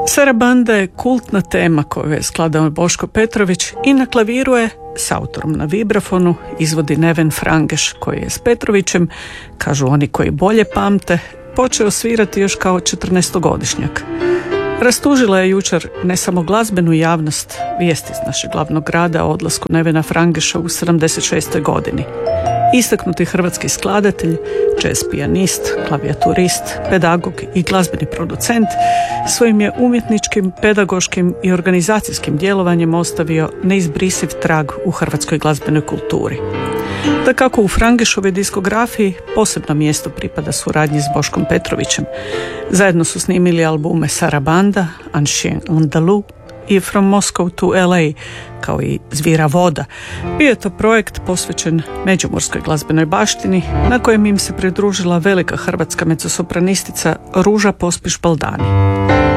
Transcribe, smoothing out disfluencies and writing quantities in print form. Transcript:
Sarabanda je kultna tema koju je skladao Boško Petrović i na klaviru je s autorom na vibrafonu izvodi Neven Frangeš, koji je s Petrovićem, kažu oni koji bolje pamte, počeo svirati još kao 14-godišnjak. Rastužila je jučer ne samo glazbenu javnost, vijesti iz našeg glavnog grada o odlasku Nevena Frangeša u 76. godini. Istaknuti hrvatski skladatelj, jazz pijanist, klavijaturist, pedagog i glazbeni producent svojim je umjetničkim, pedagoškim i organizacijskim djelovanjem ostavio neizbrisiv trag u hrvatskoj glazbenoj kulturi. Dakako u Frangešovoj diskografiji posebno mjesto pripada suradnji s Boškom Petrovićem. Zajedno su snimili albume Sarabanda, Ancien Andalou i From Moscow to LA, kao i Zvira voda. Bio je to projekt posvećen međimurskoj glazbenoj baštini, na kojem im se pridružila velika hrvatska mezzosopranistica Ruža Pospiš Baldani.